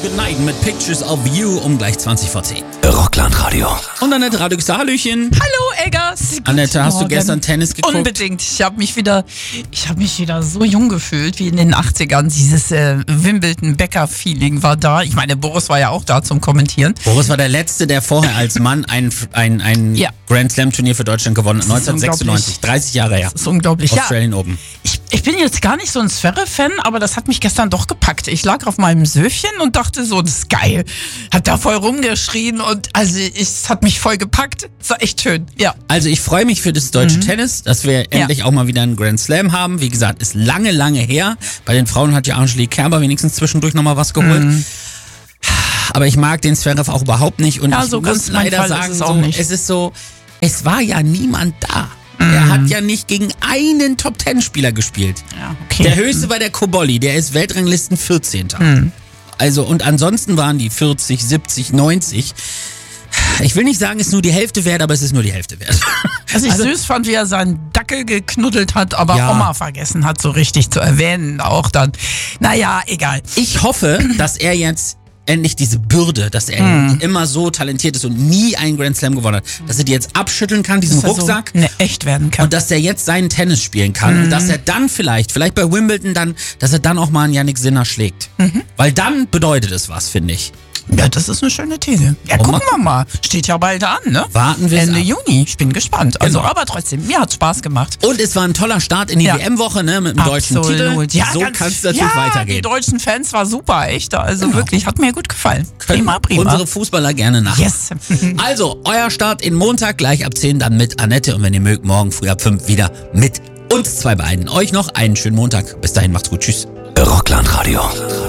Goodnight mit Pictures of You um gleich 20 vor 10. Rockland-Radio. Und Annette Radio gesagt, Hallöchen. Hallo Eggers. Annette, hast du gestern Tennis geguckt? Unbedingt. Ich habe mich wieder so jung gefühlt wie in den 80ern. Dieses Wimbledon-Becker-Feeling war da. Ich meine, Boris war ja auch da zum Kommentieren. Boris war der Letzte, der vorher als Mann ein Grand Slam-Turnier für Deutschland gewonnen hat. 1996, 30 Jahre her. Das ist unglaublich. Australian Open. Ich bin jetzt gar nicht so ein Zverev-Fan, aber das hat mich gestern doch gepackt. Ich lag auf meinem Söfchen und dachte so, das ist geil. Hab da voll rumgeschrien und es hat mich voll gepackt. Das war echt schön, ja. Also ich freue mich für das deutsche Tennis, dass wir endlich auch mal wieder einen Grand Slam haben. Wie gesagt, ist lange, lange her. Bei den Frauen hat ja Angelique Kerber wenigstens zwischendurch nochmal was geholt. Aber ich mag den Zverev auch überhaupt nicht. Und ich muss leider sagen, es war ja niemand da. Er hat ja nicht gegen einen Top-10-Spieler gespielt. Ja, okay. Der höchste war der Cobolli, der ist Weltranglisten 14. Also, und ansonsten waren die 40, 70, 90. Ich will nicht sagen, es ist nur die Hälfte wert, aber es ist nur die Hälfte wert. Was ich süß fand, wie er seinen Dackel geknuddelt hat, aber Oma vergessen hat, so richtig zu erwähnen. Auch dann. Naja, egal. Ich hoffe, dass er jetzt endlich diese Bürde, dass er immer so talentiert ist und nie einen Grand Slam gewonnen hat, dass er die jetzt abschütteln kann, diesen Rucksack. So echt werden kann. Und dass er jetzt seinen Tennis spielen kann. Und dass er dann vielleicht bei Wimbledon dass er dann auch mal einen Yannick Sinner schlägt. Weil dann bedeutet es was, finde ich. Ja, das ist eine schöne These. Ja, gucken wir mal. Steht ja bald an, ne? Warten wir Ende Juni. Ich bin gespannt. Also, Genau. aber trotzdem, mir hat's Spaß gemacht. Und es war ein toller Start in die WM-Woche, ne? Mit dem deutschen Titel. Ja, so kann es natürlich weitergehen. Die deutschen Fans war super, echt. Also wirklich, hat mir gut gefallen. Prima. Unsere Fußballer gerne nach. Yes. Also, euer Start in Montag, gleich ab 10, dann mit Annette. Und wenn ihr mögt, morgen früh ab 5 wieder mit uns zwei beiden. Euch noch einen schönen Montag. Bis dahin, macht's gut. Tschüss. Rockland-Radio.